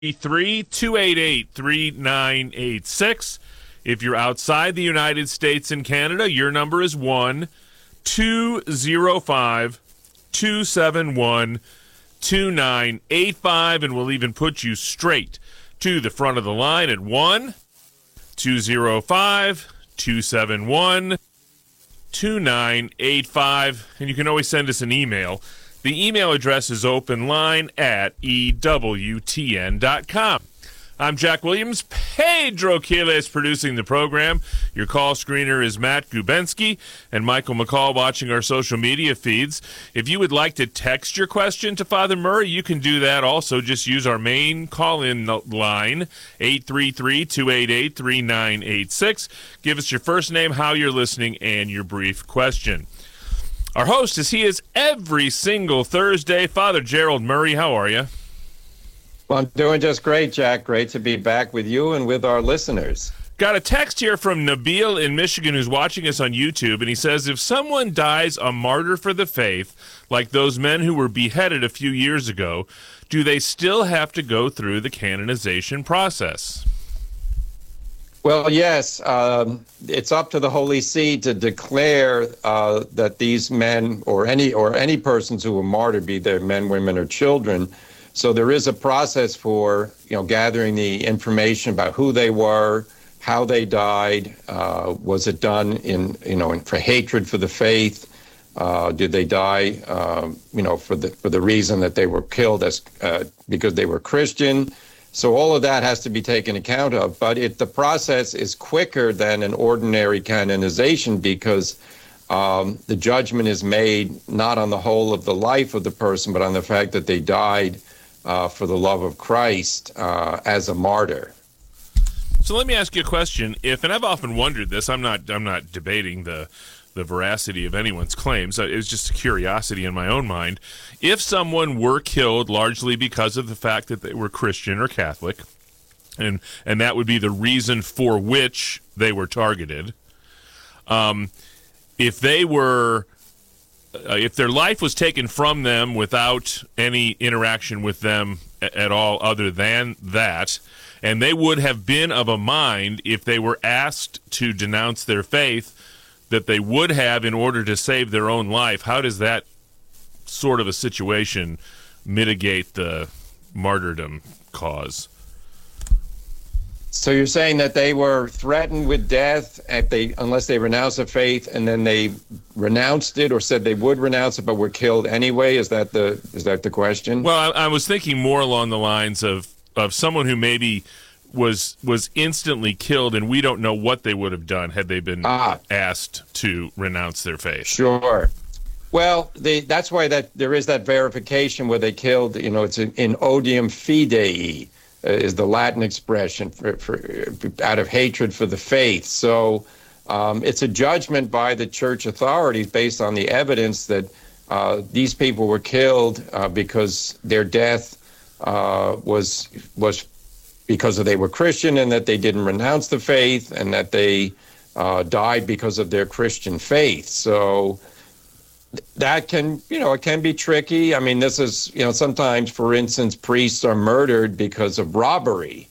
288-3986. If you're outside the United States and Canada, your number is 1-205-271-2985, and we'll even put you straight to the front of the line at 1-205-271-2985, and you can always send us an email. The email address is openline@ewtn.com. I'm Jack Williams. Pedro Quiles producing the program. Your call screener is Matt Gubensky and Michael McCall watching our social media feeds. If you would like to text your question to Father Murray, you can do that also. Just use our main call-in line, 833-288-3986. Give us your first name, how you're listening, and your brief question. Our host, as he is every single Thursday, Father Gerald Murray. How are you? Well, I'm doing just great, Jack. Great to be back with you and with our listeners. Got a text here from Nabil in Michigan who's watching us on YouTube, and he says, if someone dies a martyr for the faith, like those men who were beheaded a few years ago, do they still have to go through the canonization process? Well, yes. It's up to the Holy See to declare that these men or any persons who were martyred, be they men, women, or children. So there is a process for gathering the information about who they were, how they died. Was it done for hatred for the faith? Did they die for the reason that they were killed because they were Christian? So all of that has to be taken account of. But the process is quicker than an ordinary canonization because the judgment is made not on the whole of the life of the person, but on the fact that they died for the love of Christ as a martyr. So let me ask you a question. And I've often wondered this, I'm not debating the veracity of anyone's claims. It was just a curiosity in my own mind. If someone were killed largely because of the fact that they were Christian or Catholic, and that would be the reason for which they were targeted, if their life was taken from them without any interaction with them at all other than that, and they would have been of a mind, if they were asked to denounce their faith, that they would have in order to save their own life, how does that sort of a situation mitigate the martyrdom cause? So you're saying that they were threatened with death unless they renounced the faith, and then they renounced it or said they would renounce it but were killed anyway? Is that the question? Well, I was thinking more along the lines of someone who maybe was instantly killed, and we don't know what they would have done had they been asked to renounce their faith. Sure. Well, that's why there is that verification where they killed. It's in odium fidei. Is the Latin expression for out of hatred for the faith. So it's a judgment by the church authorities based on the evidence that these people were killed because their death was because they were Christian, and that they didn't renounce the faith, and that they died because of their Christian faith. So that can, it can be tricky. I mean, this is, sometimes, for instance, priests are murdered because of robbery.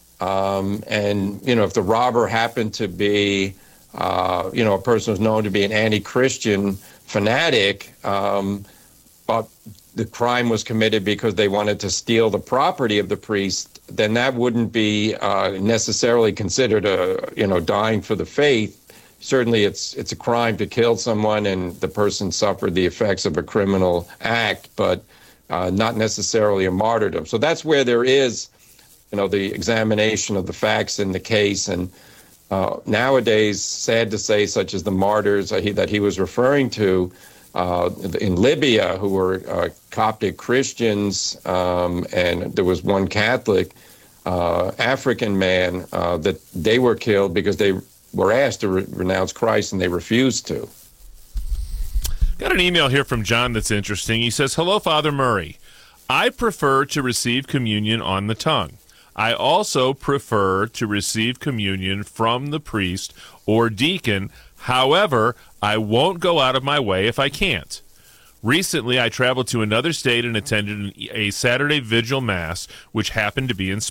If the robber happened to be, a person who's known to be an anti-Christian fanatic, but the crime was committed because they wanted to steal the property of the priest, then that wouldn't be necessarily considered dying for the faith. Certainly, it's a crime to kill someone, and the person suffered the effects of a criminal act, but not necessarily a martyrdom. So that's where there is, the examination of the facts in the case. And nowadays, sad to say, such as the martyrs that he was referring to in Libya, who were Coptic Christians, and there was one Catholic African man that they were killed because they were asked to renounce Christ, and they refused to. Got an email here from John that's interesting. He says, hello, Father Murray. I prefer to receive communion on the tongue. I also prefer to receive communion from the priest or deacon. However, I won't go out of my way if I can't. Recently, I traveled to another state and attended a Saturday vigil mass, which happened to be in